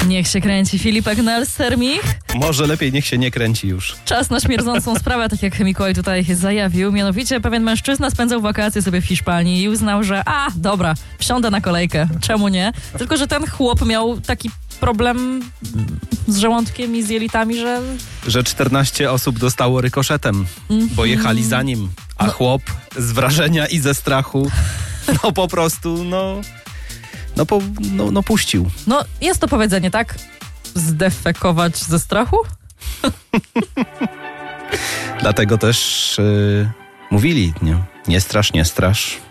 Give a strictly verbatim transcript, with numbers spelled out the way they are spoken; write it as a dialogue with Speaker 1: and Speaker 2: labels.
Speaker 1: Niech się kręci Filipek Nelsermich.
Speaker 2: Może lepiej niech się nie kręci już.
Speaker 1: Czas na śmierdzącą sprawę, tak jak Mikołaj tutaj zajawił. Mianowicie pewien mężczyzna spędzał wakacje sobie w Hiszpanii i uznał, że a, dobra, wsiądę na kolejkę. Czemu nie? Tylko że ten chłop miał taki problem z żołądkiem i z jelitami, że...
Speaker 2: Że czternaście osób dostało rykoszetem, mm-hmm. bo jechali za nim, a no. chłop z wrażenia i ze strachu no po prostu, no... No, po, no, no puścił.
Speaker 1: No jest to powiedzenie, tak? Zdefekować ze strachu?
Speaker 2: Dlatego też yy, mówili, nie? Nie strasz, nie strasz.